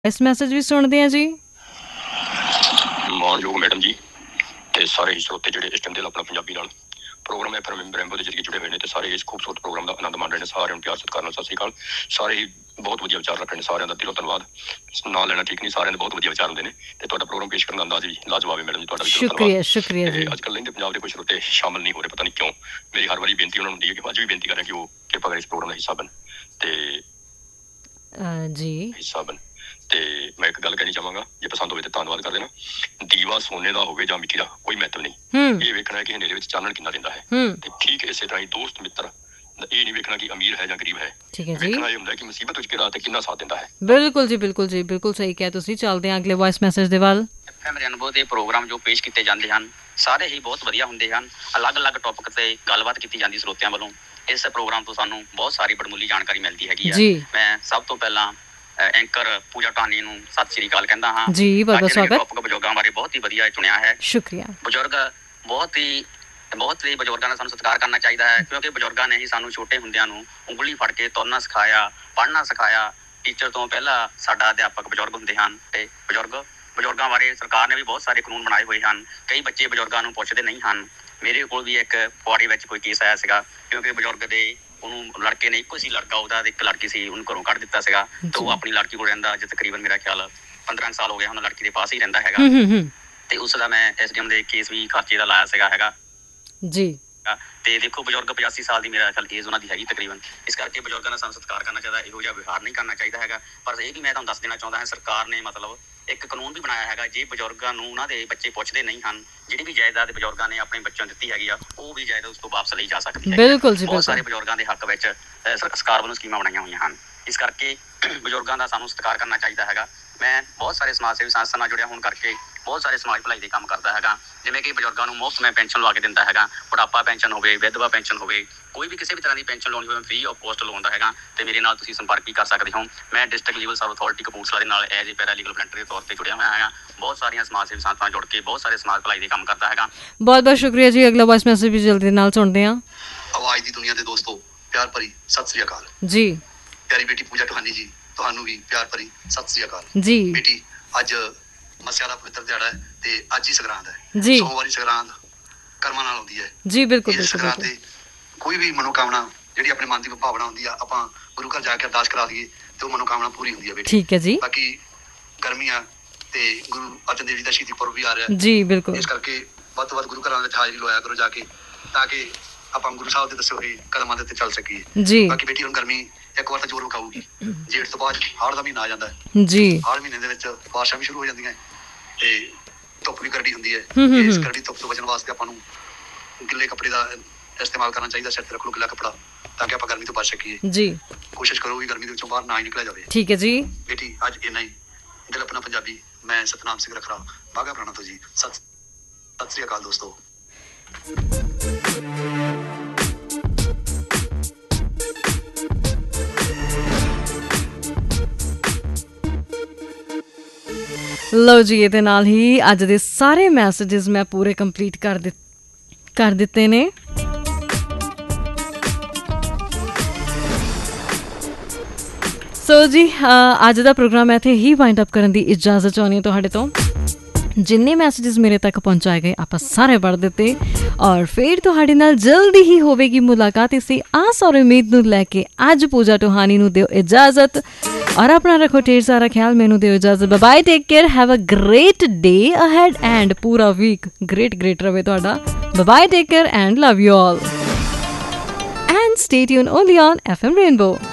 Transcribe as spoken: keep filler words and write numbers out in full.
ਇਸ ਮੈਸੇਜ ਵੀ ਸੁਣਦੇ ਆ ਜੀ। ਮਾਨਯੋਗ ਮੈਡਮ ਜੀ ਤੇ ਸਾਰੇ ਹੀ ਸਰੋਤੇ ਜਿਹੜੇ ਇਸ ਟਾਈਮ ਦੇ ਆਪਣਾ ਪੰਜਾਬੀ ਨਾਲ ਪ੍ਰੋਗਰਾਮ ਐਫ ਐਮ ਰੈਂਬੋ ਦੇ ਜਰੀਏ ਜੁੜੇ ਹੋਏ ਨੇ ਤੇ ਸਾਰੇ ਇਸ ਖੂਬਸੂਰਤ ਪ੍ਰੋਗਰਾਮ ਦਾ ਆਨੰਦ ਮਾਣ ਰਹੇ ਨੇ। ਸਾਰਿਆਂ ਨੂੰ ਪਿਆਰ ਸਤਿਕਾਰ ਨਾਲ ਸਤਿ ਸ਼੍ਰੀ ਅਕਾਲ। ਸਾਰੇ ਹੀ ਬਹੁਤ ਵਧੀਆ ਵਿਚਾਰ ਰੱਖ ਰਹੇ ਨੇ, ਸਾਰਿਆਂ ਦਾ ਦਿਲੋਂ ਧੰਨਵਾਦ। ਨਾਂ ਲੈਣਾ ਠੀਕ ਨਹੀਂ, ਸਾਰਿਆਂ ਦੇ ਬਹੁਤ ਵਧੀਆ ਵਿਚਾਰ ਹੁੰਦੇ ਨੇ ਤੇ ਤੁਹਾਡਾ ਪ੍ਰੋਗਰਾਮ ਪੇਸ਼ ਕਰਨ ਦਾ ਅੰਦਾਜ਼ ਵੀ ਲਾਜਵਾਬ ਹੈ ਮੈਡਮ ਜੀ, ਤੁਹਾਡਾ ਵੀ ਸ਼ੁਕਰੀਆ ਸ਼ੁਕਰੀਆ ਜੀ। ਅੱਜ ਕੱਲ੍ਹ ਲੈਂਦੇ ਪੰਜਾਬ ਦੇ ਕੁਝ ਸਰੋਤੇ ਸ਼ਾਮਲ ਨਹੀਂ ਹੋ ਰਹੇ, ਪਤਾ ਨਹੀਂ ਕਿਉਂ। ਮੇਰੀ ਹਰ ਵਾਰੀ ਬੇਨਤੀ ਉਹਨਾਂ ਨੂੰ ਹੁੰਦੀ ਹੈ ਕਿ ਅੱਜ ਵੀ ਬੇਨਤੀ ਕਰ ਰਹੇ ਕਿ ਉਹ ਕਿਰਪਾ ਕਰਕੇ ਇਸ ਪ੍ਰੋਗਰਾਮ ਦਾ ਹਿੱਸਾ ਬਣ ਤੇ ਜੀ ਹਿੱਸਾ ਬਣ ਤੇ ਮੈਂ ਇੱਕ ਗੱਲ ਕਹਿਣੀ ਚਾਹਾਂਗਾ, ਜੇ ਪਸੰਦ ਹੋਵੇ ਤਾਂ ਧੰਨਵਾਦ ਕਰ ਦੇਣਾ। ਦੀਵਾ ਸੋਨੇ ਦਾ ਹੋਵੇ ਜਾਂ ਮਿੱਟੀ ਦਾ ਕੋਈ ਮਹੱਤਵ ਨਹੀਂ, ਇਹ ਵੇਖਣਾ ਹੈ ਕਿ ਹਨੇਰੇ ਵਿੱਚ ਚਾਨਣ ਕਿੰਨਾ ਦਿੰਦਾ ਹੈ। ਤੇ ਠੀਕ ਇਸੇ ਤਰ੍ਹਾਂ ਹੀ ਦੋਸਤ ਮਿੱਤਰ, ਇਹ ਨਹੀਂ ਵੇਖਣਾ ਕਿ ਅਮੀਰ ਹੈ ਜਾਂ ਗਰੀਬ ਹੈ, ਵੇਖਣਾ ਇਹ ਹੁੰਦਾ ਕਿ ਮੁਸੀਬਤ ਵਿੱਚ ਕਿਹੜਾ ਤੇ ਕਿੰਨਾ ਸਾਥ ਦਿੰਦਾ ਹੈ। ਬਿਲਕੁਲ ਜੀ ਬਿਲਕੁਲ ਜੀ ਬਿਲਕੁਲ ਸਹੀ ਕਿਹਾ ਤੁਸੀਂ। ਚੱਲਦੇ ਹਾਂ ਅਗਲੇ ਵੌਇਸ ਮੈਸੇਜ ਦੇ ਵੱਲ। ਐਫ ਐਮ ਰੈਨਬੋ ਦੇ ਪ੍ਰੋਗਰਾਮ ਜੋ ਪੇਸ਼ ਕੀਤੇ ਜਾਂਦੇ ਹਨ ਸਾਰੇ ਹੀ ਬਹੁਤ ਵਧੀਆ ਹੁੰਦੇ ਹਨ। ਅਲੱਗ-ਅਲੱਗ ਟੌਪਿਕ ਤੇ ਗੱਲਬਾਤ ਕੀਤੀ ਜਾਂਦੀ ਸਰੋਤਿਆਂ ਵੱਲੋਂ। ਇਸ ਪ੍ਰੋਗਰਾਮ ਤੋਂ ਸਾਨੂੰ ਬਹੁਤ ਸਾਰੀ ਬੜਮੁੱਲੀ ਜਾਣਕਾਰੀ ਮਿਲਦੀ ਹੈਗੀ ਆ। ਮੈਂ ਸਭ ਤੋਂ ਪਹਿਲਾਂ ਐਂਕਰ ਪੂਜਾ ਟਾਨੀ ਨੂੰ ਸਤਿ ਸ੍ਰੀ ਅਕਾਲ ਕਹਿੰਦਾ ਹਾਂ ਜੀ। ਬਹੁਤ ਸਵਾਗਤ। ਟੌਪਿਕ ਬਜ਼ੁਰਗਾਂ ਬਾਰੇ ਬਹੁਤ ਹੀ ਵਧੀਆ ਚੁਣਿਆ ਹੈ। ਸ਼ੁਕਰੀਆ। ਬਜ਼ੁਰਗ ਬਹੁਤ ਹੀ ਬਹੁਤ ਹੀ ਬਜ਼ੁਰਗਾਂ ਦਾ ਸਾਨੂੰ ਸਤਿਕਾਰ ਕਰਨਾ ਚਾਹੀਦਾ ਹੈ, ਕਿਉਂਕਿ ਬਜ਼ੁਰਗਾਂ ਨੇ ਹੀ ਸਾਨੂੰ ਛੋਟੇ ਹੁੰਦਿਆਂ ਨੂੰ ਉਂਗਲੀ ਫੜ ਕੇ ਤੁਰਨਾ ਸਿਖਾਇਆ, ਪੜ੍ਹਨਾ ਸਿਖਾਇਆ। ਟੀਚਰ ਤੋਂ ਪਹਿਲਾਂ ਸਾਡਾ ਅਧਿਆਪਕ ਬਜ਼ੁਰਗ ਹੁੰਦੇ ਹਨ ਤੇ ਬਜ਼ੁਰਗ ਬਜ਼ੁਰਗਾਂ ਬਾਰੇ ਸਰਕਾਰ ਨੇ ਵੀ ਬਹੁਤ ਸਾਰੇ ਕਾਨੂੰਨ ਬਣਾਏ ਹੋਏ ਹਨ। ਕਈ ਬੱਚੇ ਬਜ਼ੁਰਗਾਂ ਨੂੰ ਪੁੱਛਦੇ ਨਹੀਂ ਹਨ। ਮੇਰੇ ਕੋਲ ਵੀ ਇੱਕ ਫੁਆੜੀ ਵਿੱਚ ਕੋਈ ਕੇਸ ਆਇਆ ਸੀਗਾ, ਕਿਉਂਕਿ ਬਜ਼ੁਰਗ ਦੇ ਉਹਨੂੰ ਲੜਕੇ ਨੇ ਇੱਕੋ ਸੀ ਲੜਕਾ, ਉਹਦਾ ਇੱਕ ਲੜਕੀ ਸੀ, ਉਹਨੂੰ ਘਰੋਂ ਕੱਢ ਦਿੱਤਾ ਸੀਗਾ ਤੇ ਉਹ ਆਪਣੀ ਲੜਕੀ ਕੋਲ ਰਹਿੰਦਾ, ਅੱਜ ਤਕਰੀਬਨ ਮੇਰਾ ਖਿਆਲ ਪੰਦਰਾਂ ਸਾਲ ਹੋ ਗਿਆ ਹੁਣ ਲੜਕੀ ਦੇ ਪਾਸ ਹੀ ਰਹਿੰਦਾ ਹੈਗਾ। ਤੇ ਉਸ ਦਾ ਮੈਂ ਐਸ ਡੀ ਐਮ ਦੇ ਕੇਸ ਵੀ ਖਰਚੇ ਦਾ ਲਾਇਆ ਸੀਗਾ ਹੈਗਾ ਜੀ। ਤੇ ਦੇਖੋ ਬਜ਼ੁਰਗ ਪਚਾਸੀ ਸਾਲ ਦੀ ਮੇਰਾ ਖਿਆਲ ਏਜ ਉਹਨਾਂ ਦੀ ਹੈਗੀ ਤਕਰੀਬਨ। ਇਸ ਕਰਕੇ ਬਜ਼ੁਰਗਾਂ ਦਾ ਸਾਨੂੰ ਸਤਿਕਾਰ ਕਰਨਾ ਚਾਹੀਦਾ, ਇਹੋ ਜਿਹਾ ਵਿਹਾਰ ਨਹੀਂ ਕਰਨਾ ਚਾਹੀਦਾ ਹੈਗਾ। ਪਰ ਇਹ ਵੀ ਮੈਂ ਤੁਹਾਨੂੰ ਦੱਸ ਦੇਣਾ ਚਾਹੁੰਦਾ ਹਾਂ, ਸਰਕਾਰ ਨੇ ਮਤਲਬ ਇੱਕ ਕਾਨੂੰਨ ਵੀ ਬਣਾਇਆ ਹੈਗਾ, ਜੇ ਬਜ਼ੁਰਗਾਂ ਨੂੰ ਉਹਨਾਂ ਦੇ ਬੱਚੇ ਪੁੱਛਦੇ ਨਹੀਂ ਹਨ, ਜਿਹੜੀ ਵੀ ਜਾਇਦਾਦ ਬਜ਼ੁਰਗਾਂ ਨੇ ਆਪਣੇ ਬੱਚਿਆਂ ਨੂੰ ਦਿੱਤੀ ਹੈਗੀ ਆ, ਉਹ ਵੀ ਜਾਇਦਾਦ ਉਸ ਤੋਂ ਵਾਪਸ ਲਈ ਜਾ ਸਕਦੀ ਹੈ। ਬਿਲਕੁਲ ਜੀ। ਬਹੁਤ ਸਾਰੇ ਬਜ਼ੁਰਗਾਂ ਦੇ ਹੱਕ ਵਿੱਚ ਸਰਕਾਰ ਵੱਲੋਂ ਸਕੀਮਾਂ ਬਣਾਈਆਂ ਹੋਈਆਂ ਹਨ। ਇਸ ਕਰਕੇ ਬਜ਼ੁਰਗਾਂ ਦਾ ਸਾਨੂੰ ਸਤਿਕਾਰ ਕਰਨਾ ਚਾਹੀਦਾ ਹੈਗਾ। ਮੈਂ ਬਹੁਤ ਸਾਰੇ ਸਮਾਜ ਸੇਵੀ ਸੰਸਥਾ ਨਾਲ ਜੁੜਿਆ ਹੋਣ ਕਰਕੇ ਬਹੁਤ ਸਾਰੇ ਸਮਾਜ ਭਲਾਈ ਦੇ ਕੰਮ ਕਰਦਾ ਹੈਗਾ, ਜਿਵੇਂ ਕਿ ਬਜ਼ੁਰਗਾਂ ਨੂੰ ਮੁਫਤ ਮੈਂ ਪੈਨਸ਼ਨ ਲਵਾ ਕੇ ਦਿੰਦਾ ਹੈਗਾ। ਬੁਢਾਪਾ ਪੈਨਸ਼ਨ ਹੋਵੇ, ਵਿਧਵਾ ਪੈਨਸ਼ਨ ਹੋਵੇ, ਕੋਈ ਵੀ ਕਿਸੇ ਵੀ ਤਰ੍ਹਾਂ ਦੀ ਪੈਨਸ਼ਨ ਲਾਉਣੀ ਹੋਵੇ, ਮੈਂ ਫ੍ਰੀ ਆਫ ਕੋਸਟ ਲਵਾਉਂਦਾ ਹੈਗਾ। ਤੇ ਮੇਰੇ ਨਾਲ ਤੁਸੀਂ ਸੰਪਰਕ ਵੀ ਕਰ ਸਕਦੇ ਹੋ। ਮੈਂ district legal service authority Kapurthala ਦੇ ਨਾਲ as a para legal volunteer ਦੇ ਤੌਰ ਤੇ ਜੁੜਿਆ ਹੋਇਆ ਹੈਗਾ। ਬਹੁਤ ਸਾਰੀਆਂ ਸਮਾਜ ਸੇਵੀ ਸੰਸਥਾਵਾਂ ਜੁੜ ਕੇ ਬਹੁਤ ਸਾਰੇ ਸਮਾਜ ਭਲਾਈ ਦੇ ਕੰਮ ਕਰਦਾ ਹੈਗਾ। ਬਹੁਤ ਬਹੁਤ ਸ਼ੁਕਰੀਆ ਜੀ। ਅਗਲਾ ਵੌਇਸ ਮੈਸੇਜ ਵੀ ਜਲਦੀ ਨਾਲ ਸੁਣਦੇ ਹਾਂ। ਆਵਾਜ਼ ਦੀ ਦੁਨੀਆ ਦੇ ਦੋਸਤੋ, ਪਿਆਰ ਭਰੀ ਸਤਿ ਸ੍ਰੀ ਅਕਾਲ ਜੀ। ਪਿਆਰੀ ਬੇਟੀ ਪੂਜਾ ਟੋਹਾਨੀ ਜੀ, ਤੁਹਾਨੂੰ ਵੀ ਪਿਆਰ ਭਰੀ ਸਤਿ ਸ੍ਰੀ ਅਕਾਲ ਜੀ। ਬੇਟੀ, ਅੱਜ ਮੱਸਿਆ ਦਾ ਪਵਿੱਤਰ ਦਿਹਾੜਾ ਹੈ ਤੇ ਅੱਜ ਹੀ ਸੰਗਰਾਂਦ ਹੈ ਜੀ। ਸੋਮਵਾਰੀ ਸੰਗਰਾਂਦ ਕਰਮਾਂ ਨਾਲ ਆਉਂਦੀ ਹੈ ਜੀ। ਬਿਲਕੁਲ ਇਸ ਸੰਗਰਾਂਦ ਤੇ ਕੋਈ ਵੀ ਮਨੋਕਾਮਨਾ ਜਿਹੜੀ ਆਪਣੇ ਮਨ ਦੀ ਭਾਵਨਾ ਹੁੰਦੀ ਆ, ਆਪਾਂ ਗੁਰੂ ਘਰ ਜਾ ਕੇ ਅਰਦਾਸ ਕਰਾ ਦਈਏ ਤੇ ਉਹ ਮਨੋਕਾਮਨਾ ਪੂਰੀ ਹੁੰਦੀ ਹੈ ਬੇਟੀ। ਠੀਕ ਹੈ ਜੀ। ਬਾਕੀ ਗਰਮੀਆਂ ਤੇ ਗੁਰੂ ਅਰਜਨ ਦੇਵ ਜੀ ਦਾ ਸ਼ਹੀਦੀ ਪੁਰਬ ਵੀ ਆ ਰਿਹਾ ਜੀ। ਬਿਲਕੁਲ। ਇਸ ਕਰਕੇ ਵੱਧ ਤੋਂ ਵੱਧ ਗੁਰੂ ਘਰਾਂ ਵਿੱਚ ਹਾਜ਼ਰੀ ਲਵਾਇਆ ਕਰੋ ਜਾ ਕੇ, ਤਾਂ ਕਿ ਆਪਾਂ ਗੁਰੂ ਸਾਹਿਬ ਦੇ ਦੱਸੇ ਹੋਏ ਕਦਮਾਂ ਦੇ ਉੱਤੇ ਚੱਲ ਸਕੀਏ ਜੀ। ਬਾਕੀ ਬੇਟੀ ਹੁਣ ਗਰਮੀ ਇੱਕ ਵਾਰ ਤਾਂ ਜ਼ੋਰ ਵਿਖਾਊਗੀ, ਜੇਠ ਤੋਂ ਬਾਅਦ ਹਾੜ ਦਾ ਮਹੀਨਾ ਆ ਜਾਂਦਾ ਹੈ ਜੀ। ਹਾੜ ਮਹੀਨੇ ਦੇ ਵਿੱਚ ਬਾਰਿਸ਼ਾਂ ਵੀ ਸ਼ੁਰੂ ਹੋ ਜਾਂਦੀਆਂ ਤੇ ਧੁੱਪ ਵੀ ਕਰੜੀ ਹੁੰਦੀ ਹੈ। ਇਸ ਕਰੜੀ ਧੁੱਪ ਤੋਂ ਬਚਣ ਵਾਸਤੇ ਆਪਾਂ ਨੂੰ ਗਿੱਲੇ ਕੱਪੜੇ ਦਾ ਇਸਤੇਮਾਲ ਕਰਨਾ ਚਾਹੀਦਾ। ਸਿਰ ਤੇ ਰੱਖ ਲਓ ਗਿੱਲਾ ਕੱਪੜਾ ਤਾਂ ਕਿ ਆਪਾਂ ਗਰਮੀ ਤੋਂ ਬਚ ਸਕੀਏ ਜੀ। ਕੋਸ਼ਿਸ਼ ਕਰੋ ਵੀ ਗਰਮੀ ਦੇ ਵਿੱਚੋਂ ਬਾਹਰ ਨਾ ਹੀ ਨਿਕਲਿਆ ਜਾਵੇ। ਠੀਕ ਹੈ ਜੀ। ਬੇਟੀ ਅੱਜ ਇੰਨਾ ਹੀ। ਦਿਲ ਆਪਣਾ ਪੰਜਾਬੀ, ਮੈਂ ਸਤਨਾਮ ਸਿੰਘ ਰਖੜਾ, ਬਾਘਾ ਪੁਰਾਣਾ ਤੋਂ ਜੀ। ਸਤਿ ਸਤਿ ਸ੍ਰੀ ਅਕਾਲ ਦੋਸਤੋ। ਲਓ ਜੀ, ਇਹਦੇ ਨਾਲ ਹੀ ਅੱਜ ਦੇ ਸਾਰੇ ਮੈਸੇਜਿਸ ਮੈਂ ਪੂਰੇ ਕੰਪਲੀਟ ਕਰ ਦਿੱ ਕਰ ਦਿੱਤੇ ਨੇ। ਸੋ ਜੀ, ਅੱਜ ਦਾ ਪ੍ਰੋਗਰਾਮ ਇੱਥੇ ਹੀ ਵਾਈਂਡ ਅਪ ਕਰਨ ਦੀ ਇਜਾਜ਼ਤ ਚਾਹੁੰਦੀ ਹਾਂ ਤੁਹਾਡੇ ਤੋਂ। ਜਿੰਨੇ ਮੈਸੇਜਿਸ ਮੇਰੇ ਤੱਕ ਪਹੁੰਚਾਏ ਗਏ ਆਪਾਂ ਸਾਰੇ ਪੜ੍ਹ ਦਿੱਤੇ ਔਰ ਫਿਰ ਤੁਹਾਡੇ ਨਾਲ ਜਲਦੀ ਹੀ ਹੋਵੇਗੀ ਮੁਲਾਕਾਤ। ਇਸੇ ਆਸ ਔਰ ਉਮੀਦ ਨੂੰ ਲੈ ਕੇ ਅੱਜ ਪੂਜਾ ਟੋਹਾਨੀ ਨੂੰ ਦਿਓ ਇਜਾਜ਼ਤ ਔਰ ਆਪਣਾ ਰੱਖੋ ਢੇਰ ਸਾਰਾ ਖਿਆਲ। ਮੈਨੂੰ ਦਿਓ ਇਜਾਜ਼ਤ। Bye bye, take care, have a great day ahead and ਪੂਰਾ ਵੀਕ ਗ੍ਰੇਟ ਗ੍ਰੇਟ ਰਵੇ ਤੁਹਾਡਾ। Bye bye, take care and love you all and stay tune only on F M rainbow.